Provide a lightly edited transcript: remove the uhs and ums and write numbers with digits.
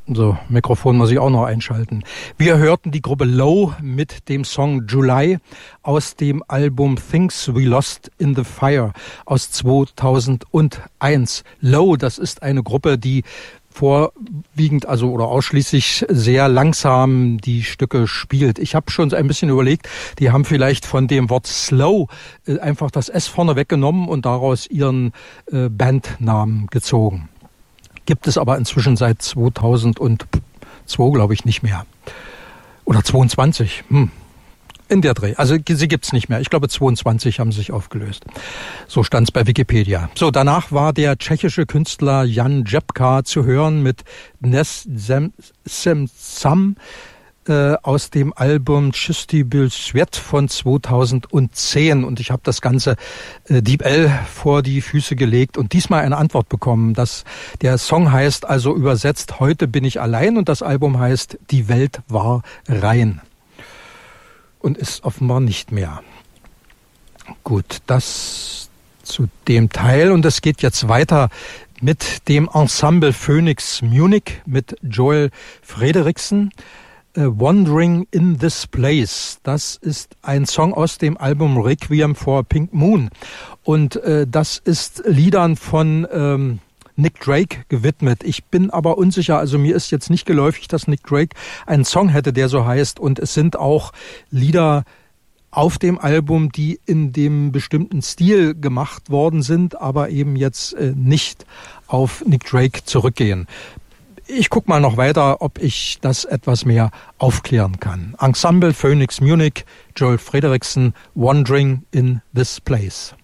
So, Mikrofon muss ich auch noch einschalten. Wir hörten die Gruppe Low mit dem Song July aus dem Album Things We Lost in the Fire aus 2001. Low, das ist eine Gruppe, die vorwiegend, also oder ausschließlich sehr langsam die Stücke spielt. Ich habe schon ein bisschen überlegt, die haben vielleicht von dem Wort Slow einfach das S vorne weggenommen und daraus ihren Bandnamen gezogen. Gibt es aber inzwischen seit 2002, glaube ich, nicht mehr. Oder 22. In der Dreh. Also sie gibt's nicht mehr. Ich glaube 22 haben sich aufgelöst. So stand's bei Wikipedia. So, danach war der tschechische Künstler Jan Jepka zu hören mit Dnes sem sam aus dem Album Čistý byl svět von 2010. Und ich habe das Ganze Deep L vor die Füße gelegt und diesmal eine Antwort bekommen. Der Song heißt also übersetzt Heute bin ich allein und das Album heißt Die Welt war rein. Und ist offenbar nicht mehr. Gut, das zu dem Teil. Und es geht jetzt weiter mit dem Ensemble Phoenix Munich mit Joel Frederiksen. Wandering in This Place. Das ist ein Song aus dem Album Requiem for Pink Moon. Und das ist Liedern von Nick Drake gewidmet. Ich bin aber unsicher, also mir ist jetzt nicht geläufig, dass Nick Drake einen Song hätte, der so heißt. Und es sind auch Lieder auf dem Album, die in dem bestimmten Stil gemacht worden sind, aber eben jetzt nicht auf Nick Drake zurückgehen. Ich gucke mal noch weiter, ob ich das etwas mehr aufklären kann. Ensemble Phoenix Munich, Joel Frederiksen, Wandering in This Place.